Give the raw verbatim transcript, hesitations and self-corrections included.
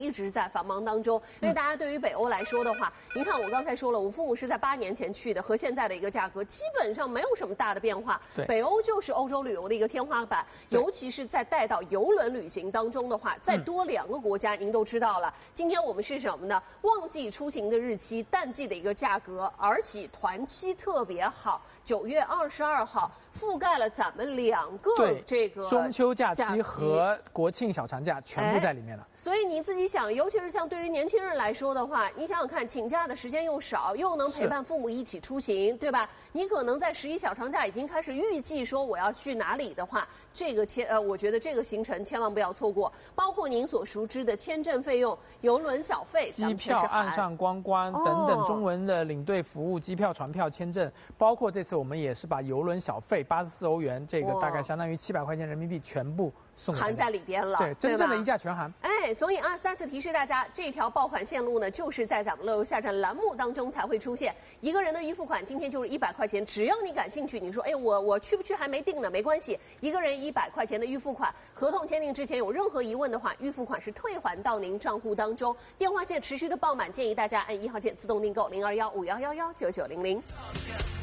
一直在繁忙当中，因为大家对于北欧来说的话，您看我刚才说了，我父母是在八年前去的，和现在的一个价格基本上没有什么大的变化。 对， 北欧就是欧洲旅游的一个天花板，尤其是在带到邮轮旅行当中的话，再多两个国家，您都知道了。今天我们是什么呢？旺季出行的日期，淡季的一个价格，而且团期特别好，九月二十二号覆盖了咱们两个这个中秋假期和国庆小长假全部在里面了。 所以你自己想，尤其是像对于年轻人来说的话，你想想看，请假的时间又少，又能陪伴父母一起出行，对吧？你可能在十一小长假已经开始预计说我要去哪里的话，这个千呃，我觉得这个行程千万不要错过。包括您所熟知的签证费用、邮轮小费、 机票、岸上观光等等中文的领队服务、机票、船票、签证，包括这次我们也是把邮轮小费八十四欧元，这个大概相当于七百块钱人民币全部送含在里边了， 对，真正的一价全含。 哎，所以啊，再次提示大家，这条爆款线路呢，就是在咱们乐游下站栏目当中才会出现。一个人的预付款今天就是一百块钱，只要你感兴趣，你说，哎，我我去不去还没定呢，没关系，一个人一百块钱的预付款，合同签订之前有任何疑问的话，预付款是退还到您账户当中。电话线持续的爆满，建议大家按一号键自动订购零二幺五幺幺幺九九零零。